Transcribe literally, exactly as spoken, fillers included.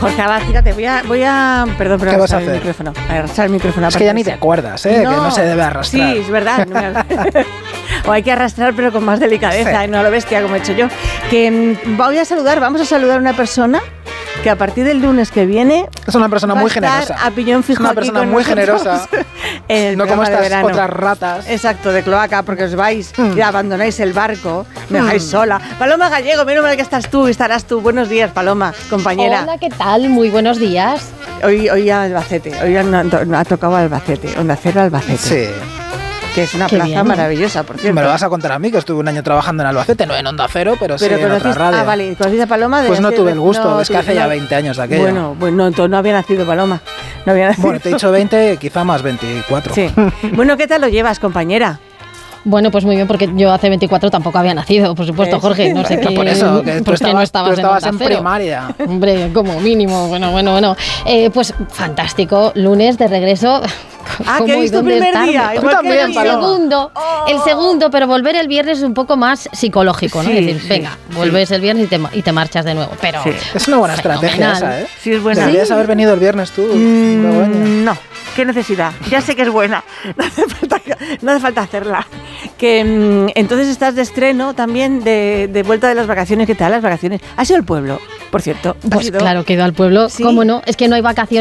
Jorge, ahora fíjate, voy a, voy a... Perdón, pero ¿Qué vas a arrastrar el hacer? micrófono. A arrastrar el micrófono. Es que ya ni te acuerdas, ¿eh? No. Que no se debe arrastrar. Sí, es verdad. No me... o hay que arrastrar, pero con más delicadeza, Sí. ¿eh? No a lo bestia, como he hecho yo. Que mm, voy a saludar, vamos a saludar a una persona que a partir del lunes que viene... Es una persona va muy a estar generosa. a piñón fijo Es una aquí persona con muy nosotros generosa. en el No como programa de estas verano. otras ratas. Exacto, de cloaca, porque os vais Mm. y abandonáis el barco, me Mm. dejáis sola. Paloma Gallego, menos mal que estás tú, estarás tú. Buenos días, Paloma, compañera. Hola, ¿qué tal? Muy buenos días. Hoy, hoy a Albacete, hoy han- han- ha tocado Albacete, Onda Cero Albacete, Sí. que es una Qué plaza bien. maravillosa, por cierto. Me lo vas a contar a mí, que estuve un año trabajando en Albacete, no en Onda Cero, pero, Pero sí en otra conociste, radio. ah, vale, ¿conociste a Paloma? De Pues no hace- tuve el gusto, no, es que tú- hace ya no. veinte años de aquello. Bueno, bueno, entonces no había nacido Paloma, no había nacido. Bueno, te he dicho veinte, quizá más veinticuatro. Sí. Bueno, ¿qué tal lo llevas, compañera? Bueno, pues muy bien, porque yo hace veinticuatro tampoco había nacido, por supuesto, Eso. Jorge. No sé qué. Por eso, que tú porque estabas, no estabas, tú estabas en, en Onda Cero. primaria. Hombre, como mínimo. Bueno, bueno, bueno. Eh, pues fantástico, lunes de regreso. Ah, ¿Cómo que y he visto el dónde primer estarme? día. Tú igual que también, el El Paloma. segundo, el segundo, pero volver el viernes es un poco más psicológico, ¿no? Sí, Es decir, sí, venga, sí. vuelves el viernes y te, ma- y te marchas de nuevo. Pero Sí. Es una buena estrategia fenomenal. esa, ¿eh? Sí, es buena. Deberías haber venido el viernes tú, Begoña. Mm, no, qué necesidad. Ya sé que es buena. No hace falta, no hace falta hacerla. Que mm, entonces estás de estreno también de, de vuelta de las vacaciones. ¿Qué tal las vacaciones? ¿Has ido al pueblo, por cierto? ¿Has Pues ido? claro, que he ido al pueblo. ¿Sí? ¿Cómo no? Es que no hay vacaciones